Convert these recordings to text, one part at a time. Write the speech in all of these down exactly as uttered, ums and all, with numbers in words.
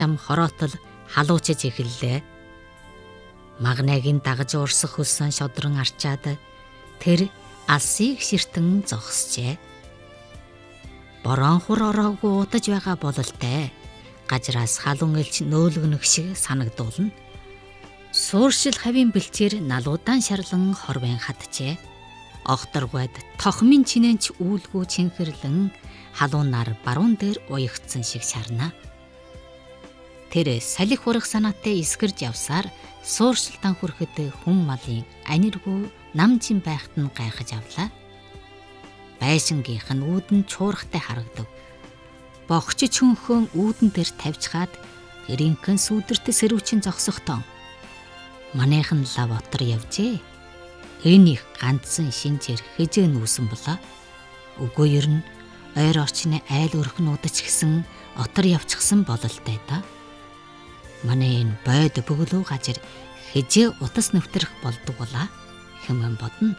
Ам хороотол халуучж эхэллээ. Магнагийн дагаж урсах хөлсөн шодрон арчаад тэр алсыг ширтэн зогсжээ. Боронхор ороогүй удаж байгаа бололтой. Гажраас халуун элч нөөлгөнөх шиг санагдуулна. Сууршил хавийн бэлчээр налуудаан шарлан хорвын хаджээ. Огторгойд тохмын чинэнч үүлгүй чинхэрлэн халуунаар баруун дээр уягдсан шиг шарна. Тэр салхи урах санаатай эсгэрж явсаар сууршилтан хүрэхэд хүн малын аниргүй намжин байхад нь гайхаж авлаа. Байшингийнх нь үүдэн чуурхтай харагдаг. Богч чөнхөн үүдэн дээр тавьчихад гэрийнхэн сүдэрт сэрүүчин зогсохтон. Манайхан лав отор явжээ. Энэ их ганцсан шинжээр хэжээ нүүсэн болоо. Үгүй ер нь ойр орчны айл өрхнүүд ч гэсэн отор явчихсан бололтой да. Манай энэ бойд бөглөө гажир хэжээ утас нэвтрэх болдог болаа хэмээн бодно.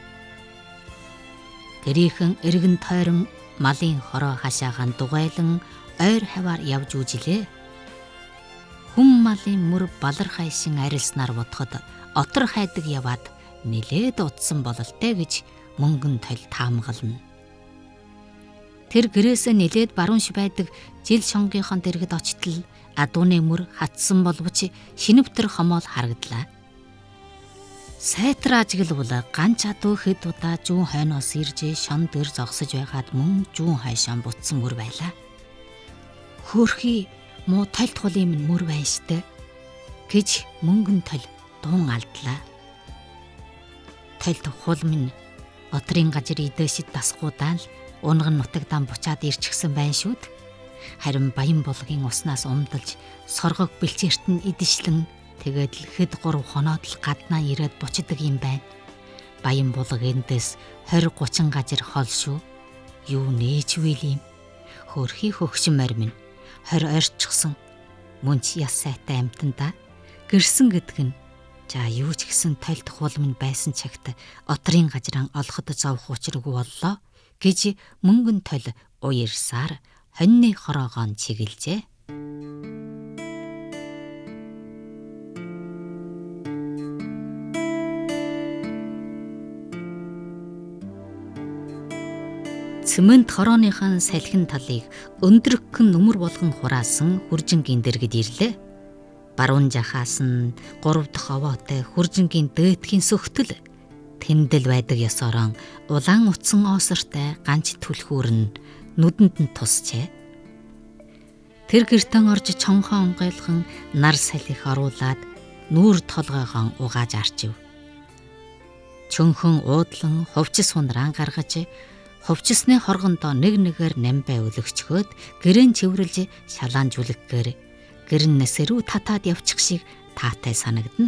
Гэрийнхэн эргэн тойрон малын хороо хашаагаан дугайлан ойр хаваар явж үжилээ. Хүм малын мөр балархай шин арилснаар бодоход отор хайдаг яваад нилээд утсан бололтой гэж мөнгөн тол таамаглана. Тэр гэрээсээ нилээд баруун ш байдаг жил шонгийнхоо дэргэд очтол адууны мөр хатсан боловч шинэвтэр хомоол харагдлаа. Сайтар ажиглбал ганч адуу хэд удаа зүүн хойноос ирж шон дээр зогсож байгаад мөн зүүн хойшоо бутсан мөр байлаа. Хөөрхий муу тальт хулын минь мөр байна штэ гэж мөнгөн тол дуун алдлаа. Тальт хул минь отрын гажир идэшид тасгуудаан л унган нутагдаан бучаад ирчихсэн байна шүүд. Харин баян булгийн уснаас умдалж соргог бэлчээрт нь идишлэн тэгээд л хэд гурав хоноод л гаднаа ирээд бучдаг юм байна. Баян булг эндээс двадцать гучин гажир хол шүү. Юу нээж вил юм. Хөрхий хөгшмөр минь двадцать орчсон. Мөн ч яс сайтай амтанда гэрсэн гэдэг нь за юу ч гэсэн тальт хул минь байсан чагт отрын гажран олоход зовх учиргүй боллоо гэж мөнгөн тол уярсаар хоньны хороогоон чигэлжээ. Цемент хорооныхан салхин талыг өндрөггөн нүмер болгон хураасан хүржингийн дэргэд ирлээ. Баруун жахаас нь гурав дахь овоотой хүржингийн дээдхийн сөхтөл тэндэл байдаг ёсорон улаан утсан оосортой ганц түлхүүр нь нүдэнд нь тусчээ. Тэр гертэн орж чонхоо онгойлхон нар салхих оруулаад нүүр толгойгоо угааж арчив. Чөнхөн уудлан хувцас хунраан гаргаж хувцасны хоргондоо нэг нэгээр намбай өлөгчгөөд гэрэн чивэрлж шалаан жүлэггээр гэрнээс рүү татаад явчих шиг таатай санагдана.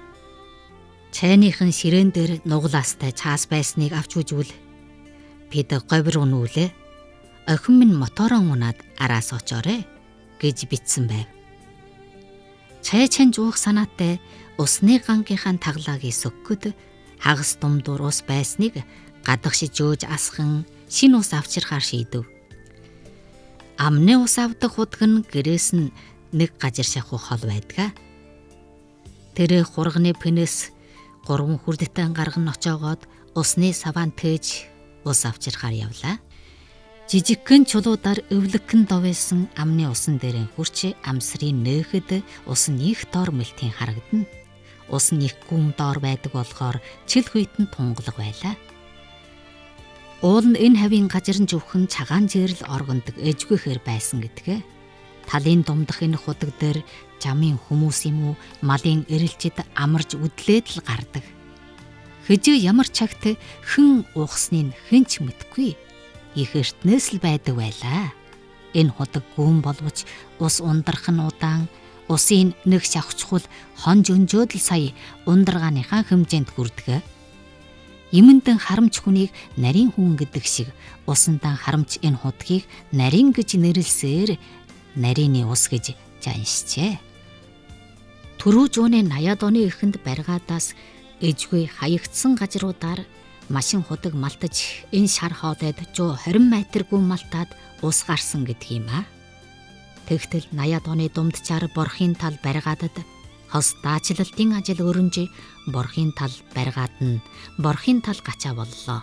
Чайныхын ширээн дээр нуглаастай цаас байсныг авч үзвэл бид говьр унуулээ. Охин минь моторон унаад араас очоорой гэж бичсэн байв. Чай чанж уух санаатай усны гангийнхаа таглагийг сөггөд хагас думдуур ус байсныг гадагш жөөж асхан шин ус авчирхаар шийдэв. Амны ус авдаг хутг нь гэрээс нь нэг гажир шахуу хол байдгаа. Тэр хурганы пенэс гурван хүрдэтэн гарган очоогоод усны саваан тээж ус авчирхаар явлаа. Жижигхэн чулуудаар өвлөггөн довсон амны усан дээрэн хурч амсрын нөөхэд ус нь их доор мэлтийн харагдана. Ус нь их гүн доор байдаг болохоор чил хүйтэн тунгалаг байлаа. Уул нь энэ хавийн гажирн зөвхөн цагаан зээрл оргондог эжгүйхээр байсан гэдгээ. Талын думдах энэ худаг дээр жамын хүмүүс юм уу малын эрэлжид амарж үдлээд л гардаг. Хэжээ ямар чагт хэн уухсныг хэнч мэдгүй. Их эртнээс л байдаг байлаа. Энэ худаг гүн боловч ус ундрах нь удаан, усын нэг шавхчхул хонж өнжөөд л сая ундаргааныхаа хэмжээнд хүрдэг. Имэндэн харамч хүнийг нарийн хүн гэдэг шиг усандан харамч энэ худгийг нарийн гэж нэрлсээр нарийн ус гэж жаншжээ. Түрүү зууны наяад оны эхэнд баргаадаас эжгүй хаягдсан гажруудаар машин худаг малтаж энэ шар хоолойд жоо двадцать метр гүн малтаад ус гарсан гэдэг юм аа. Тэгтэл наяад оны дундчаар борхийн тал баригадад хос даачлалтын ажил өрнж борхийн тал баригад нь борхийн тал гачаа боллоо.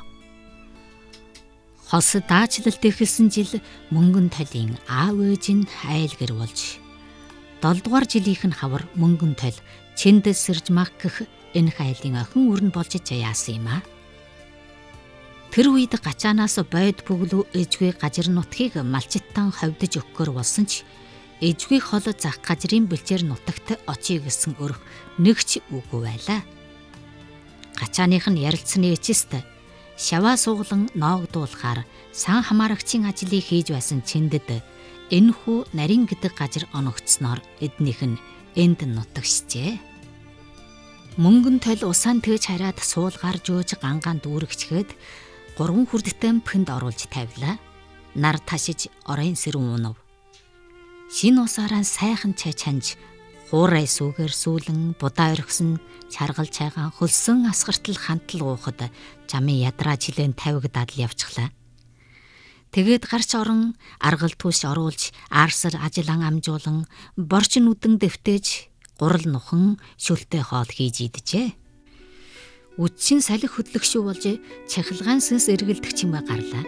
Хос даачлалт эхэлсэн жил мөнгөн талын аав ээж нь айл гэр болж долдугаар жилийнх нь хавар мөнгөн тал чиндэс сэрж мах гэх энэ хайлын охин өрн болж яасан юм аа. Тэр үед гачаанаас бойд бүглүү ээжгүй гажир нутгийг малчиттан ховдож өгөхөр болсон ч ээжгүй хол зах гажрын бэлчээр нутагт очие гэсэн өрх нэгч үгүй байлаа. Гачааных нь ярилцсны эцэст шаваа суглан ноогдуулахаар сан хамаарагчийн ажлыг хийж байсан чиндэд энэхүү нарийн гэдэг гажир оногдсноор эднийх нь энд нутагшжээ. Мөнгөн тол усаан тэгж хараад суулгаар жөөж гангаан дүүрэгчгээд гурван хүрдтэй пэнд оруулж тавилаа. Нар ташиж оройн сэрүүн унав. Шин усаараа сайхан чай чанж хуурай сүгээр сүүлэн будаа орхисон чаргал чайгаан хөлсөн асгартал хантал уухад жамын ядраа жилэн тавигдаад л явчихлаа. Тэгээд гарч орон аргал түлш оруулж арсар ажиллан амжуулан борчин үдэн дэвтэж гурал нухан шүлтэй хоол хийж идэжээ. Үдшин салхи хөдлөгшүү болж чахилгаан сүнс эргэлдэх чимээ гарлаа.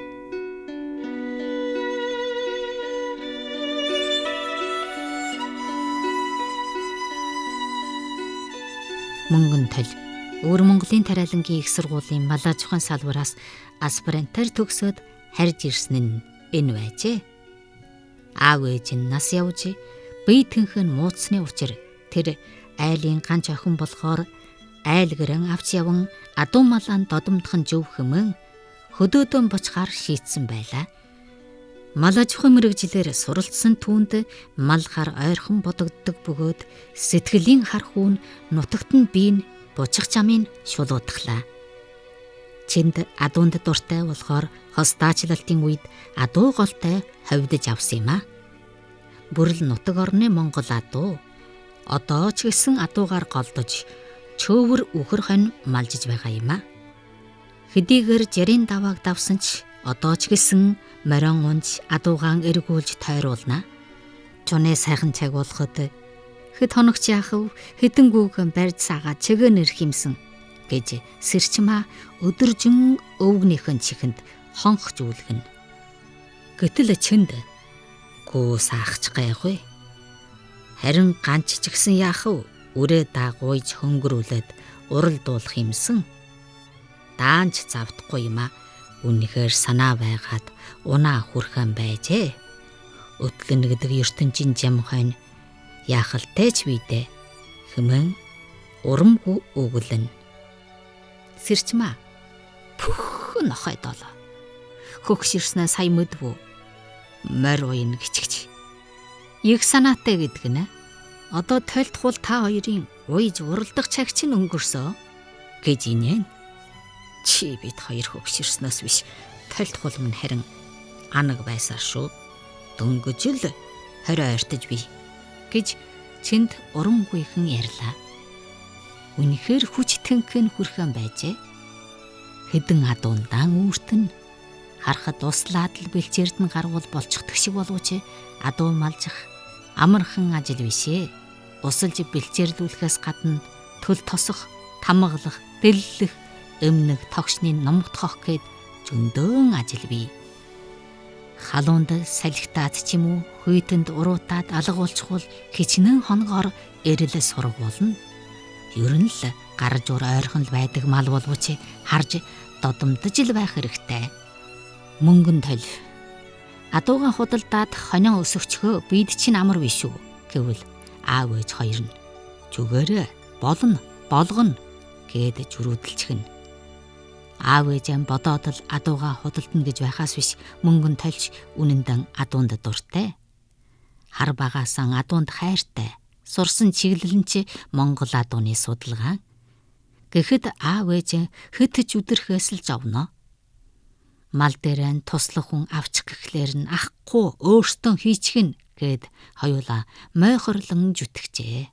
Мөнгөн тол Өвөр Монголын тариалангийн их сургуулийн малаж ухаан салбараас аспирантаар төгсөөд харж ирсэн нь энэ байжээ. Аав ээж нь нас явж бие тэнхэн мууцсны учир тэр айлын ганц охин болохоор айл гэрэн авч яван адуу малаан додомдхон жив хэмээн хөдөөдөн бочгаар шийтсэн байлаа. Малаж ухаан мэрэгжилээр суралцсан түүнд мал хар ойрхон бодогддог бөгөөд сэтгэлийн хар хүүн нутагт нь биеийн бучих замын шулуудахлаа. Чинд адуунд дуртай болохоор хос даачлалтын үед адуу голтой ховдож авсан юм аа. Бүрэл нутаг орны Монгол адуу одоо ч гэсэн адуугаар голдож чөөвөр үхэр хонь малжиж байгаа юм аа. Хэдийгээр жарийн давааг давсан ч одоо ч гэсэн морин унж адуугаан эргүүлж тойруулна. Чунэ сайхан цагуулахад хэд хоногч яахав хэдэн гүүгэн барьж саагаад чигээр нэр химсэн гэж сэрчмаа өдөржин өвгнийхэн чихэнд хонхж үлгэн. Гэтэл чинд гүү саахч гайгүй. Харин ганч ч гэсэн яахав үрээ даагуйж хөнгөрүүлээд уралдуулах юмсан. Даанч завдахгүй юм а. Үнэхээр санаа байгаад унаа хүрхэн байжээ. Өтлөн гэдэг ертөнцийн жам хойно яахалтай ч бидэ хэмээн урамгүй өгөлн. Сэрчмаа пүх нохой долоо. Хөгширснээ сая мэдвүү. Морь уян гिचгч. Их санаатай гэдэг нэ. Одоо тойлтхуул та хоёрын уйж уралдах цаг чинь өнгөрсөө гэж инээн. Чи бид хоёр хөгширснөөс биш тойлтхуул минь харин анаг байсаар шүү. Дөнгөж л хорой ойртож бий гэж чинд урамгүйхэн ярьлаа. Үнэхээр хүч тэнхэн хүрхэн байжээ. Хэдэн адуундаан үүртэн харахад услаад л бэлчээрд нь гаргуул болчихдаг шиг боловч адуу малжих амархан ажил бишээ. Усалж бэлчээрлүүлэхээс гадна төл тосох, тамгалах, дэллэх, эмнэг тогшны номгдохох гээд зөндөөн ажил бий. Халуунд салхитаад ч юм уу хүйтэнд уруутаад алгуулчихвал хичнээн хоногоор эрэл сургуулна. Ер нь л гарж ур ойрхон л байдаг мал боловч харж додомдож л байх хэрэгтэй. Мөнгөн тол адуугаан худалдаад хонио өсөвчгөө бид чинь амар биш үү гэвэл аав ээж хоёр нь зүгээрээ болно болгоно гээд журүүдэлчихнэ. Аав ээжэн бодоод л адуугаа худалдана гэж байхаас биш мөнгөн тольж үнэндэн адуунд дуртай. Хар багаасан адуунд хайртай. Сурсан чиглэл нь ч Монгол адууны судалгаа. Гэхэд аав ээжэн хэд ч үдэрхээс л жовно. Мал дээрэн туслах хүн авчих гэхлээр нь ахгүй өөртөө хийчихнэ гэд хоёулаа мойхорлон зүтгэжээ.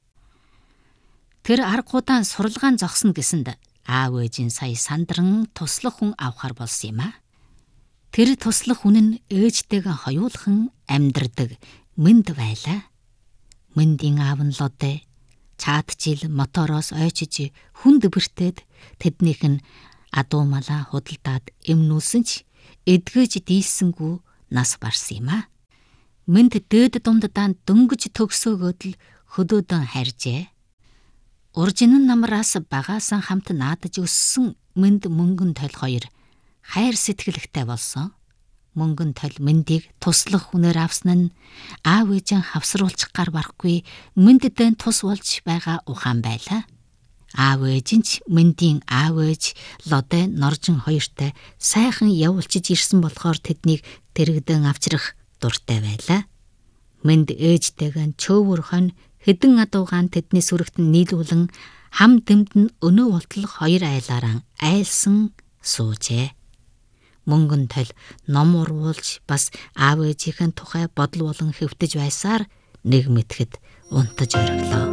Тэр аргуудаа суралгаан зогсно гэсэнд аав ээжийн сая сандран туслах хүн авахар болсон юм а. Тэр туслах хүн нь ээжтэйгээ хоёулхан амьдардаг Мэнд байлаа. Мэндийн аав нь лодэ чаадчил мотороос ойчиж хүнд бэртээд тэднийх нь адуу малаа худалдаад эмнүүлсэн ч эдгэж дийлсэнгүй нас барсан юм а. Мэнд дээд думдадаан дөнгөж төгсөөгөөд л хөдөөдөн харжээ. Уржинан намраас багаасан хамт наадаж өссөн мэнд мөнгөн толь хоёр хайр сэтгэлэгтэй болсон. Мөнгөн толь мэндийг туслах хүнээр авсан нь аав ээжэн хавсруулчих гар барахгүй мэндэдэн тус болж байгаа ухаан байлаа. Аав ээж нь ч мэндийн аав ээж лодэ норжин хоёртой сайхан явуулчиж ирсэн болохоор тэднийг тэрэгдэн авчрах дуртай байлаа. Мэнд ээжтэйгэн чөөвөр хон хэдэн адуугаан тэдний сүрэгт нийлүүлэн хам дэмд нь өнөө болтол хоёр айлаараа айлсан суужээ. Мөнгөн толь ном урвуулж бас аав ээжийнхэн тухай бодол болон хэвтэж байсаар нэг мэтгэд унтаж ориглоо.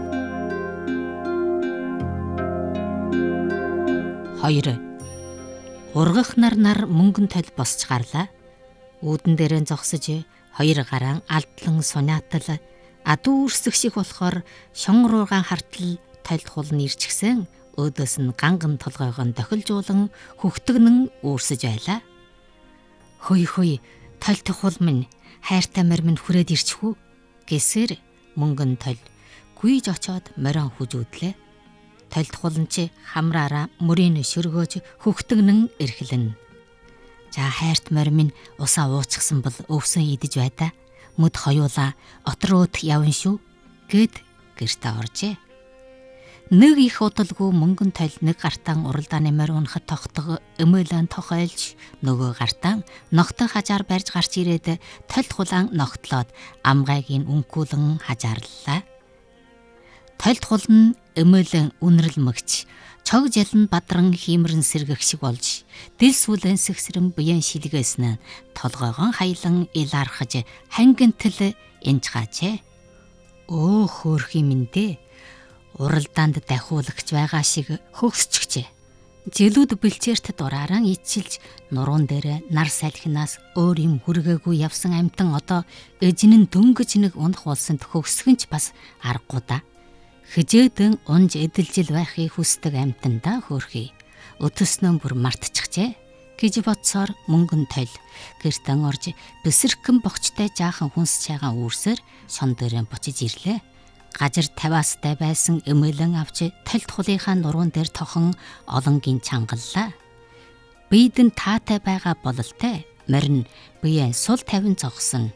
Хоёр. Ургах нар нар мөнгөн толь босч гарлаа. Үүдэн дээрээ зогсож хоёр гараан алдлан сунаатал адуу үрсэх шиг болохоор шон руугаан хартал толь хулн ирчихсэн. Өөдөөс нь ганган толгойгон дохилжуулан хөхтгнэн үүрсэж байлаа. Хөөе хөөе, толь тухул минь хайртай морь минь хүрээд ирчихв гэсээр мөнгөн толь гүйж очоод морион хүжүүдлээ. Толь тухул нь чи хамраараа мөрийн шөргөөж хөхтгнэн эрхлэн. За хайрт морь минь усаа уучихсан бол өвсөн идэж байдаа. Мөд хоёулаа отроод явна шүү гэд гэртээ оржээ. Нэг их удалгүй мөнгөн толь нэг гартаан уралдааны морь унахад тогтго өмөөлөн тохойлж нөгөө гартаан ногтой хажаар барьж гарч ирээд толь хулаан ногтлоод амгайгийн үнкүүлэн хажаарлаа. Толь хул нь өмөөлөн үнрэл мөгч чог жалн бадран хиймэрэн сэргэх шиг болж дэл сүлэн сэгсрэн буян шилгээс нь толгойгон хаялан илаархаж хангинтэл энжгаажээ. Өө хөөх юм дээ. Уралдаанд дахиулагч байгаа шиг хөгсчихжээ. Жилүүд бэлчээрт дурааран ичилж нуруунд дээр нар салхинаас өөр юм хүргээгүй явсан амтан одоо эжнэн дөнгөж нэг унах болсонд хөгсгөнч бас аргагүй да. Хижээдэн унж эдэлжил байхыг хүсдэг амтандаа хөөрхий. Өтөснөө бүр мартчихжээ гэж бодсоор мөнгөн толь гэртэн орж бэсэрхэн богчтой жаахан хүнс чайгаан үүрсээр шон дээрээ бочиж ирлээ. Гажир таваастай байсан эмээлэн авч толь тухлынхаа нуруунд дээр тохон олонгийн чангаллаа. Биедэн таатай байгаа бололтой морин биеэ сул тавин зогсон.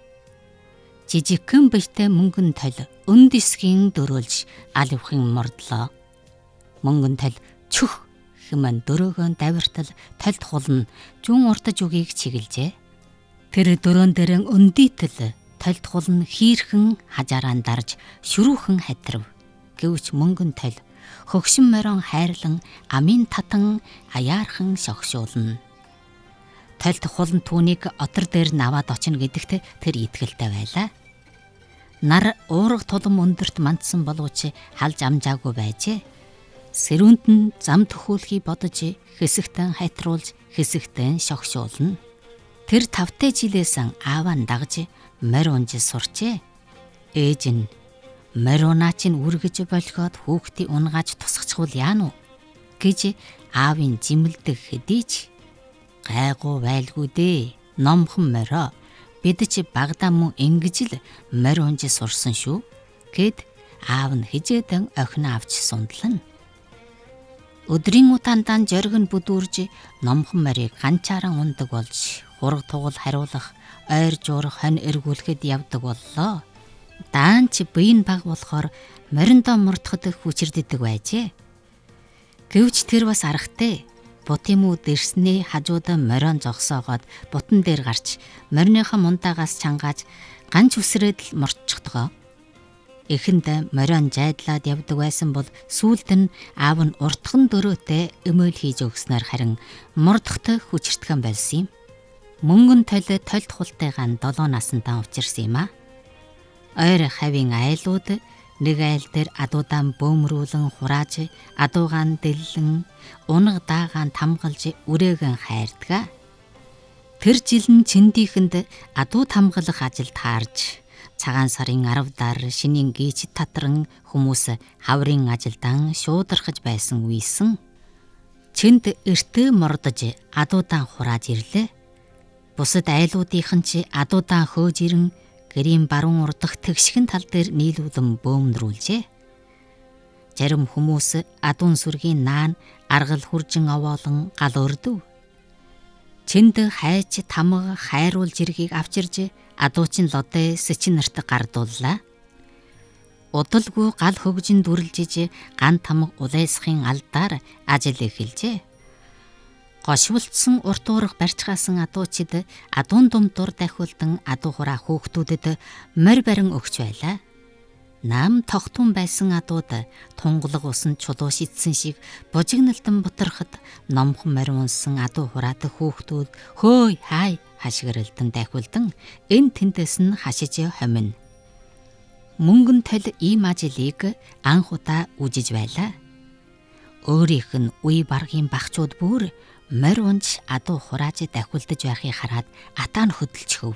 Жижигхэн биетэй мөнгөн толь өнд эсгийн дөрөөлж аливахын мордлоо. Мөнгөн толь чүх хэмээн дөрөөгөн давиртал толь тухлын зүүн уртаж үгийг чиглэжээ. Тэр дөрөөн дээрэн өндийтэл толь тухл нь хийрхэн хажараан дарж шүрүүхэн хатрив. Гэвч мөнгөн толь хөгшин морон хайрлан амийн татан аяархан шогшуулна. Толь тухл нь түүнийг отор дээр наваад очно гэдэгт тэр итгэлтэй байлаа. Нар уурга тулам өндөрт мандсан боловч халж амжаагүй байжээ. Сэрүүнд нь зам төхөөлхий бодож хэсэгтэн хайтруулж хэсэгтэн шогшуулна. Тэр тавтай жилээсэн ааваа дагж морь унж сурчээ. Ээж нь морь унаа чинь үргэж болгоод хүүхдийг унгааж тусгachвал яана уу гэж аавын жимэлдэг хэдийч гайгүй байлгүй дээ. Номхон морио бид чи багадаа мөн ингэж л морь унж сурсан шүү гэд аав нь хижээдэн охин авч сундлана. Өдрийн утаандаа жоргон бүдүүрж номхон морийг ганчааран ундаг болж хураг тугал хариулах ойр жуурах хон эргүүлэхэд явдаг боллоо. Даан чи биеийн баг болохоор мориндоо мурдахад хүчирддэг байжээ. Гэвч тэр бас аргатай. Бутимүү дэрснээ хажуудаа морион зогсоогоод бутан дээр гарч мориныхаа мундаагаас чангааж ганч үсрээд л морччихдгоо. Эхэнд морион жайдлаад явдаг байсан бол сүүлд нь аав нь уртхан дөрөөтэй өмөөл хийж өгснээр харин мордохтой хүчиртгэн байсан юм. Мөнгөн толь толь тухалтайгаа долоо насантаа учирсан юм а. Ойр хавийн айлууд нэг айл дээр адуудаан бөөмрүүлэн хурааж, адуугаан дэллэн, унаг даагаан тамгалж үрээгэн хайрдгаа. Тэр жил нь Чиндийхэнд адуу тамгалах ажил таарж цагаан сарын аравдаар шинийн гीж татран хүмүүс хаврын ажилдан шуудархаж байсан үесэн Чинд эртээ мордож адуудаан хурааж ирлээ. Бусад айлуудынхан ч адуудаан хөөж ирэн гэрийн баруун урдах тэгшхэн тал дээр нийлүүлэн бөөмнрүүлжээ. Зарим хүмүүс адуун сүргийн наан аргал хуржин овоолон гал өрдөв. Чинд хайч тамга хайруулж иргийг авчирж адуучин лодэ сэчин нарт гардууллаа. Удалгүй гал хөгжин дүрлжиж ган тамга улайсхын алдаар ажил эхэлжээ. Гошволцсон урт уурах барьцгаасан адуучид адуун думтур дахиулдан адуу хураа хүүхдүүдэд морь барин өгч байлаа. Нам тогтун байсан адууд тунгалаг усан чулуу шидсэн шиг бужигналтан бутрахад номхон морь унсан адуу хураатай хүүхдүүд хөөй хай хашгиралдан дахиулдан эн тэнтэс нь хашиж хомино. Мөнгөн тол ийм ажлыг анх удаа үжиж байлаа. Өөрийнх нь үе баргийн багчууд бүр морь унж адуу хурааж дахиулдаж байхыг хараад атаа нь хөдөлж хөв.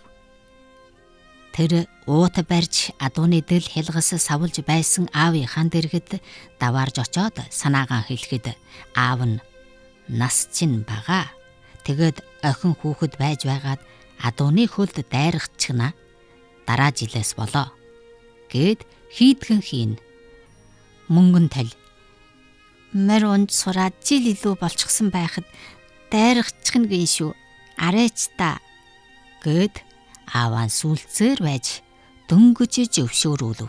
Тэр уут барьж адууны дэл хялгас савлж байсан аавынхаа дэргэд даваарж очоод санаагаан хэлэхэд аав нь нас чинь бага. Тэгэд охин хүүхэд байж байгаад адууны хөлд дайрахчихна. Дараа жилээс болоо гэд хийдгэн хийн. Мөнгөн тал морь унж сураад жил илүү болчихсон байхад дайрахчихна гин шүү. Арайч та гэд ааван сүлцээр байж дөнгөж зөвшөөрүүлв.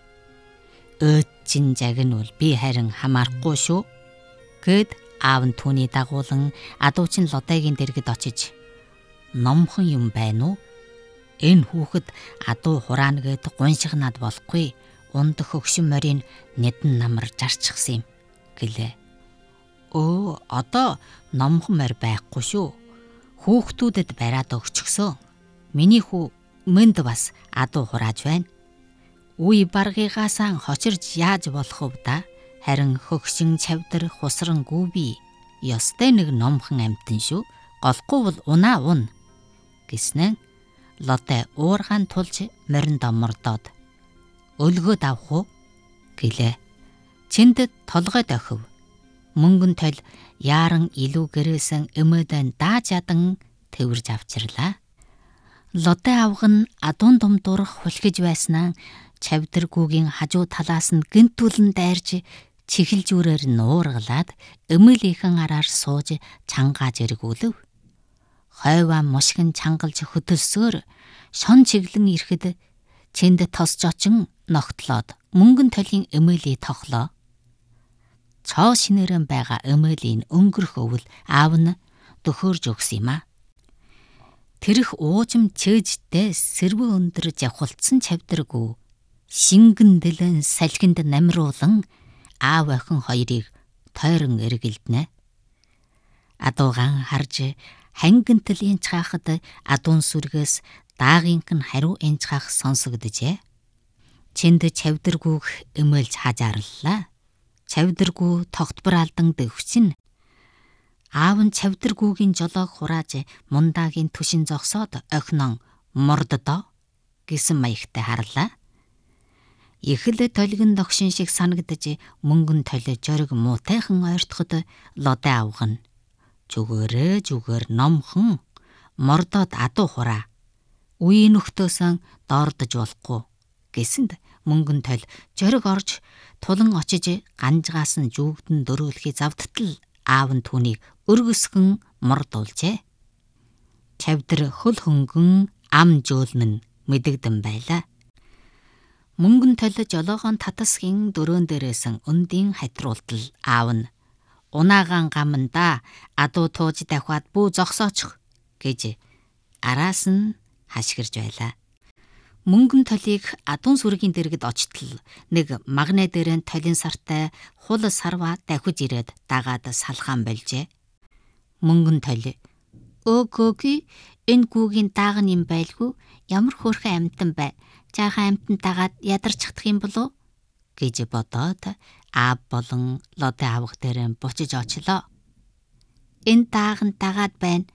Өөд чин загнуул би харин хамаарахгүй шүү гэд аав нь түүний дагуулan адуучин лодайгийн дэргэд очиж номхон юм байна уу? Энэ хүүхэд адуу хураана гэд гуншигнаад болохгүй. Ундах хөгшин морийн нэдэн намар жарчихсан юм гэлээ. Өө одоо номхон морь байхгүй шүү. Хүүхдүүдэд бариад өгчихсөн. Миний хүү мэнд бас адуу хурааж байна. Үе баргыгаасаа хочирж яаж болох вэ да? Харин хөгшин чавдар хусран гүби. Ёстой нэг номхон амтэн шүү. Голхгүй бол унаа ун гэснэн лодэ уургаан тулж морин домордоод өлгөөд авах уу гэлээ. Чинд толгой дохив. Мөнгөн тол яаран илүү гэрээсэн эмээдэн дааж ядан тэрж авчирлаа. Лодэ авах нь адуун думдурах хулхиж байснаа чавдаргүйгийн хажуу талаас нь гинтүүлэн дайрж чихэлжүүрээр нуургалаад эмээлийнхэн араар сууж чангааж эргүүлв. Хойваа мушгин чангалж хөдөлсөөр шон чиглэн ирэхэд Чинд тосч очин ногтлоод мөнгөн толын эмээлийг тоглоо. Цоо шинээрэн байгаа эмээлийн өнгөрөх өвөл аав нь дөхөөрж өгс юм а. Тэрх уужим чэжтэй сэрвэ өндөрж явхалцсан чавдаргүй шингэн дэлэн салхинд намруулан аав охин хоёрыг тойрон эргэлдэнэ. Адуугаан харж хангинтал инчхаахад адуун сүргээс даагийнх нь хариу инчхаах сонсогдожээ. Чинд чавдаргүйг эмээлж хажаарлаа. Чавдаргүй тогтбор алдан дэвчин. Аав нь чавдаргүйгийн жолоог хурааж мундаагийн түшин зогсоод охиноо морддоо гэсэн маягтай харлаа. Ихэл толгин догшин шиг санагдаж мөнгөн толь жориг муутайхан ойртоход лодэ авгана. Зүгээрээ зүгээр номхон мордоод адуу хураа. Үе нөхтөөсөн доордож болохгүй гэсэнд мөнгөн толь жориг орж тулан очиж ганжгаас нь жүгдэн дөрөөлхий завдтал аав нь түүнийг өргөсгөн мордуулжээ. Чавдар хөл хөнгөн ам жөөлмөн мэдэгдэн байлаа. Мөнгөн толь жолоогоон татасхийн дөрөөн дээрээсэн өндийн хатруултал аав нь унаагаан гаманда адуу тууж дахиад бүү зогсоочих гэж араас нь хашгирж байлаа. Мөнгөн толийг адуун сүргийн дэргэд очтол нэг магнэ дээрэн толин сартай хул сарва дахиж ирээд дагаад салхаан болжээ. Мөнгөн толь өөгөөги энэ гүүгийн дааган юм байлгүй ямар хөөрхөн амтан бай. Жаахан амтан дагаад ядарчихдах юм болов гэж бодоод аав болон лодэ авах дээрэн бучиж очлоо. Энэ дааган дагаад байна.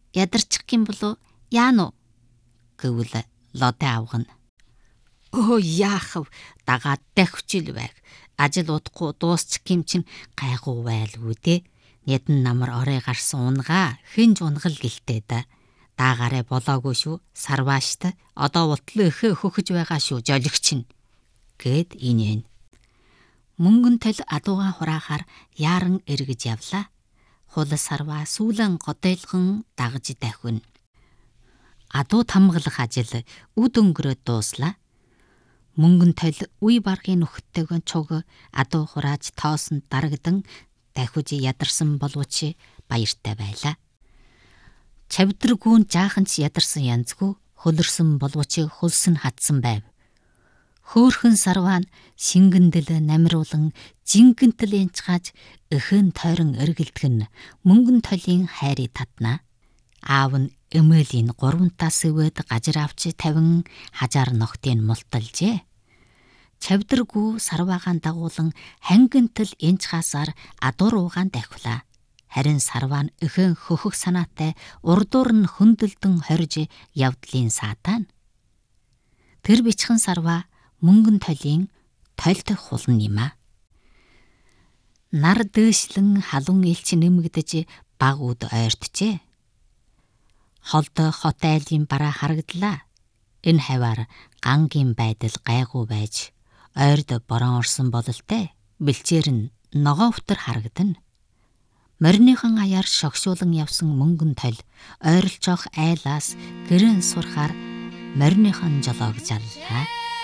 ядарчих юм болов яана уу гэвэл лодын авган өө яах вэ дагаад дахичил байг ажил удахгүй дуусчих юм чин гайгүй байлгүй те нэдэн намар орой гарсан унгаа хинж унгал гэлтэй да даагаараа болоогүй шүү сарвааштай одоо утлаа ихэ хөхөж байгаа шүү жолигч нь гэд инээн мөнгөн тал адууга хураахаар яаран эргэж явлаа хул сарва сүүлэн годойлгон дагж дахвэн адуу тамгалах ажил үд өнгөрөөд дууслаа мөнгөн тал үе баргийн нөхөдтэйгэн цуг адуу хурааж тоосон дарагдан дахиж ядарсан боловч баяртай байлаа. Чавдргүүн жаахан ч ядарсан янзгүй хөлөрсөн боловч хөлс нь хатсан байв. Хөөхөн сарваа шингэндэл намруулан жингэнтэл янчгааж өхөн тойрон эргэлдгэн мөнгөн толын хайрыг татнаа. Аав нь эмээлийн гурвантаас өвөд гажир авч тавин хажаар ногтын мулталжээ. Чавдргүү сарваагаан дагуулан хангинтэл янчгаасаар адууруугаан дахивлаа. Харин сарваа нь өхөн хөхөх санаатай урдуур нь хөндлөлтөн хорж явдлын саатаан. Тэр бичхэн сарваа мөнгөн толын толь дох хулн юм а. Нар дээшлэн халуун элч нэмэгдэж баг үд ойртжээ. Холдоо хот айлын бараа харагдлаа. Энэ хаваар гангийн байдал гайгүй байж ойрд борон орсон бололтой бэлчээр нь ногоо өвтөр харагдана. Мориныхан аяар шогшуулан явсан мөнгөн толь ойролцоох айлаас гэрэн сурахаар мориныхан жолоог жаллаа.